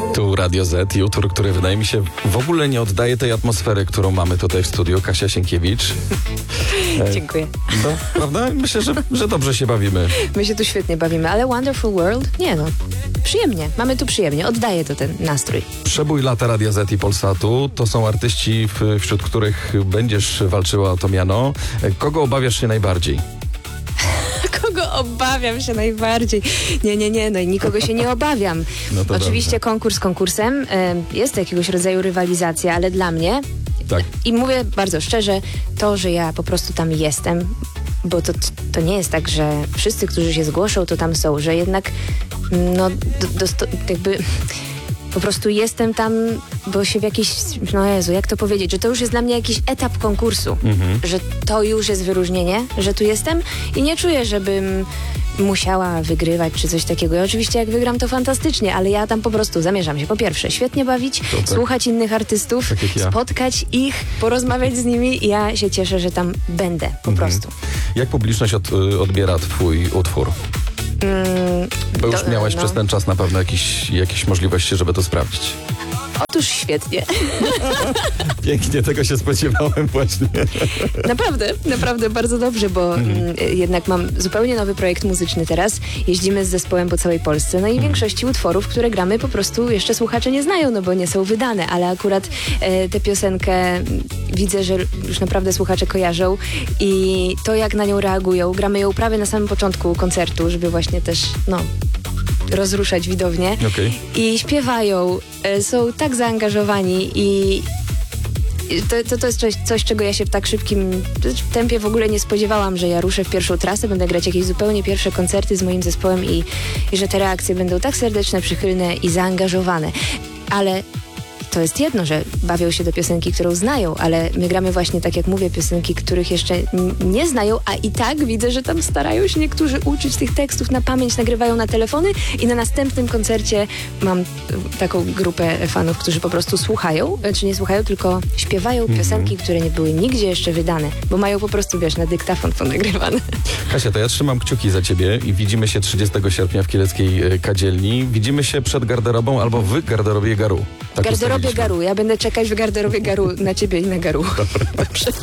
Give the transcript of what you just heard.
Tu Radio Z i utwór, który wydaje mi się w ogóle nie oddaje tej atmosfery, którą mamy tutaj w studiu. Kasia Sienkiewicz. Dziękuję. No, prawda? Myślę, że dobrze się bawimy. My się tu świetnie bawimy, ale Wonderful World? Nie no. Przyjemnie. Mamy tu przyjemnie. Oddaje to ten nastrój. Przebój lata Radia Z i Polsatu to są artyści, wśród których będziesz walczyła o to miano. Kogo obawiasz się najbardziej? Kogo obawiam się najbardziej? Nie, no i nikogo się nie obawiam. No to oczywiście dobrze. konkurs konkursem. Jest to jakiegoś rodzaju rywalizacja, ale dla mnie, Tak. i mówię bardzo szczerze, to, że ja po prostu tam jestem, bo to nie jest tak, że wszyscy, którzy się zgłoszą, to tam są, że jednak no jakby po prostu jestem tam, bo się w jakiś, no Jezu, jak to powiedzieć, że to już jest dla mnie jakiś etap konkursu, że to już jest wyróżnienie, że tu jestem i nie czuję, żebym musiała wygrywać czy coś takiego. Ja oczywiście jak wygram, to fantastycznie, ale ja tam po prostu zamierzam się po pierwsze świetnie bawić, tak. słuchać innych artystów, Tak jak ja. spotkać ich, porozmawiać z nimi i ja się cieszę, że tam będę po prostu. Jak publiczność odbiera twój utwór? Bo już miałaś przez ten czas na pewno jakieś możliwości, żeby to sprawdzić. Otóż świetnie. Pięknie, tego się spodziewałem właśnie. Naprawdę bardzo dobrze, bo jednak mam zupełnie nowy projekt muzyczny teraz. Jeździmy z zespołem po całej Polsce, no i większości utworów, które gramy, po prostu jeszcze słuchacze nie znają, no bo nie są wydane, ale akurat tę piosenkę widzę, że już naprawdę słuchacze kojarzą i to, jak na nią reagują, gramy ją prawie na samym początku koncertu, żeby właśnie też, rozruszać widownię. Okej. I śpiewają, są tak zaangażowani i to jest coś, czego ja się w tak szybkim tempie w ogóle nie spodziewałam, że ja ruszę w pierwszą trasę, będę grać jakieś zupełnie pierwsze koncerty z moim zespołem i że te reakcje będą tak serdeczne, przychylne i zaangażowane. Ale to jest jedno, że bawią się do piosenki, którą znają, ale my gramy właśnie, tak jak mówię, piosenki, których jeszcze nie znają, a i tak widzę, że tam starają się niektórzy uczyć tych tekstów na pamięć, nagrywają na telefony i na następnym koncercie mam taką grupę fanów, którzy po prostu słuchają, czy nie słuchają, tylko śpiewają piosenki, które nie były nigdzie jeszcze wydane, bo mają po prostu, na dyktafon to nagrywane. Kasia, to ja trzymam kciuki za ciebie i widzimy się 30 sierpnia w Kieleckiej Kadzielni. Widzimy się przed garderobą albo w garderobie Garu. Tak Garderobie ustaliliśmy. Garu. Ja będę czekać w garderobie Garu na ciebie i na Garu. Dobrze.